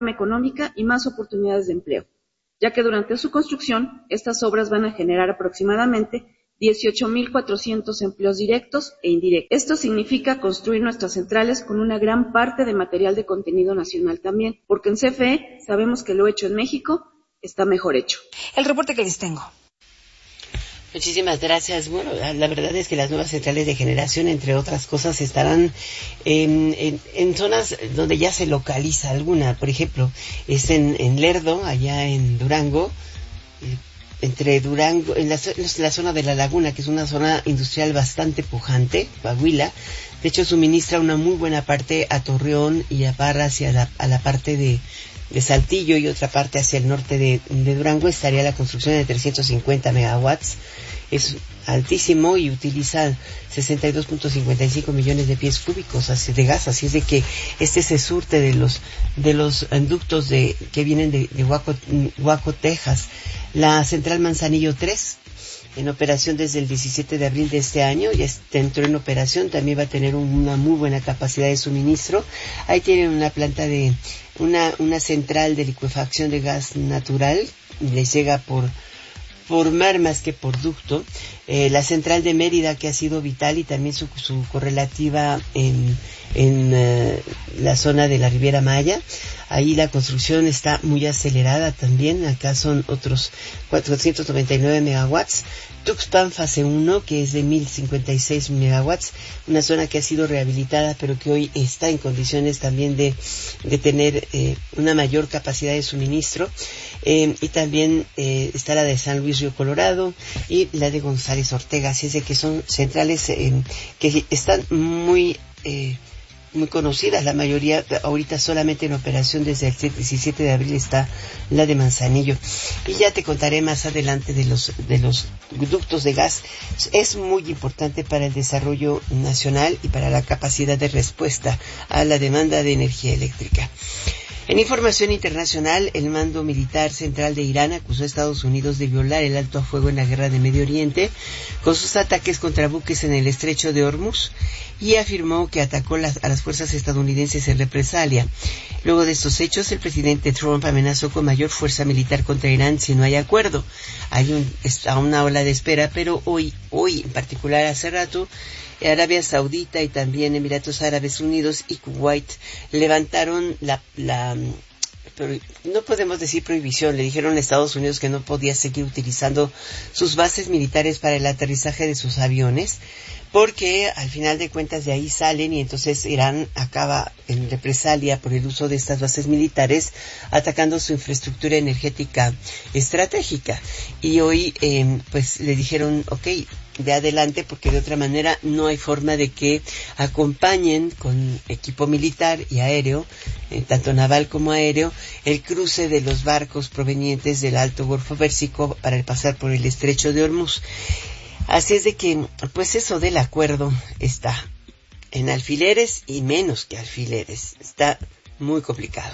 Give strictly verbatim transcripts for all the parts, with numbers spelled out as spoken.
económica y más oportunidades de empleo, ya que durante su construcción estas obras van a generar aproximadamente dieciocho mil cuatrocientos empleos directos e indirectos. Esto significa construir nuestras centrales con una gran parte de material de contenido nacional también, porque en C F E sabemos que lo hecho en México está mejor hecho. El reporte que les tengo. Muchísimas gracias. Bueno, la verdad es que las nuevas centrales de generación, entre otras cosas, estarán en, en, en zonas donde ya se localiza alguna. Por ejemplo, es en, en Lerdo, allá en Durango, eh, entre Durango, en la, la zona de la Laguna, que es una zona industrial bastante pujante, Coahuila. De hecho, suministra una muy buena parte a Torreón y a Parra, hacia la, a la parte de, de Saltillo, y otra parte hacia el norte de, de Durango. Estaría la construcción de trescientos cincuenta megawatts. Es altísimo y utiliza sesenta y dos punto cincuenta y cinco millones de pies cúbicos de gas, así es de que este se surte de los de los ductos de que vienen de, de Waco, Waco, Texas. La central Manzanillo tres, en operación desde el diecisiete de abril de este año, ya entró en operación, también va a tener una muy buena capacidad de suministro. Ahí tienen una planta de una una central de licuefacción de gas natural, les llega por por mar más que por ducto. Eh, la central de Mérida, que ha sido vital, y también su, su correlativa en, en uh, la zona de la Riviera Maya. Ahí la construcción está muy acelerada también. Acá son otros cuatrocientos noventa y nueve megawatts. Tuxpan fase uno, que es de mil cincuenta y seis megawatts, una zona que ha sido rehabilitada, pero que hoy está en condiciones también de, de tener eh, una mayor capacidad de suministro. Eh, y también eh, está la de San Luis Río Colorado y la de González Ortega, así es de que son centrales eh, que están muy eh, muy conocidas, la mayoría ahorita solamente en operación. Desde el diecisiete de abril está la de Manzanillo, y ya te contaré más adelante de los de los ductos de gas. Es muy importante para el desarrollo nacional y para la capacidad de respuesta a la demanda de energía eléctrica. En información internacional, el mando militar central de Irán acusó a Estados Unidos de violar el alto a fuego en la guerra de Medio Oriente con sus ataques contra buques en el estrecho de Hormuz, y afirmó que atacó las, a las fuerzas estadounidenses en represalia. Luego de estos hechos, el presidente Trump amenazó con mayor fuerza militar contra Irán si no hay acuerdo. Hay un, está una ola de espera, pero hoy, hoy en particular, hace rato, Arabia Saudita y también Emiratos Árabes Unidos y Kuwait levantaron la, la pero no podemos decir prohibición, le dijeron a Estados Unidos que no podía seguir utilizando sus bases militares para el aterrizaje de sus aviones, porque al final de cuentas de ahí salen, y entonces Irán acaba en represalia por el uso de estas bases militares atacando su infraestructura energética estratégica. Y hoy eh, pues le dijeron, ok, de adelante, porque de otra manera no hay forma de que acompañen con equipo militar y aéreo, eh, tanto naval como aéreo, el cruce de los barcos provenientes del Alto Golfo Pérsico para pasar por el estrecho de Hormuz. Así es de que, pues eso del acuerdo está en alfileres y menos que alfileres. Está muy complicado.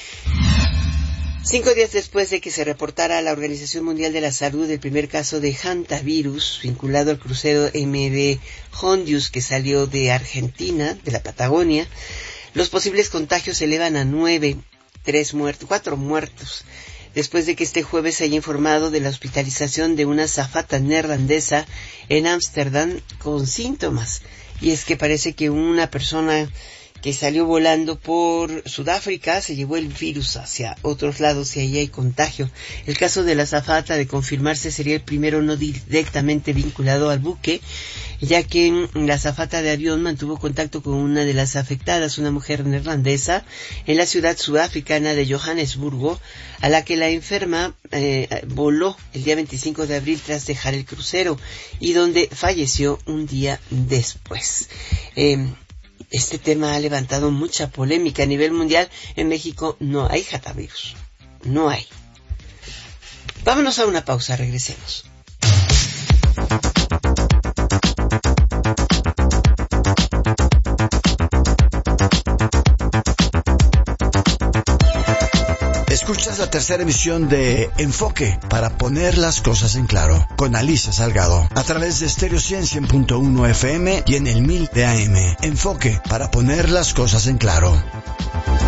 Cinco días después de que se reportara a la Organización Mundial de la Salud el primer caso de hantavirus vinculado al crucero M V Hondius que salió de Argentina, de la Patagonia, los posibles contagios se elevan a nueve, tres muertos, cuatro muertos, después de que este jueves se haya informado de la hospitalización de una azafata neerlandesa en Ámsterdam con síntomas. Y es que parece que una persona que salió volando por Sudáfrica se llevó el virus hacia otros lados y ahí hay contagio. El caso de la azafata, de confirmarse, sería el primero no directamente vinculado al buque, ya que la azafata de avión mantuvo contacto con una de las afectadas, una mujer neerlandesa, en la ciudad sudafricana de Johannesburgo, a la que la enferma eh, voló el día veinticinco de abril tras dejar el crucero y donde falleció un día después. Eh, Este tema ha levantado mucha polémica a nivel mundial. En México no hay hantavirus. No hay. Vámonos a una pausa, regresemos. Escuchas la tercera emisión de Enfoque, para poner las cosas en claro, con Alicia Salgado, a través de Stereo cien punto uno F M y en el mil de A M. Enfoque, para poner las cosas en claro.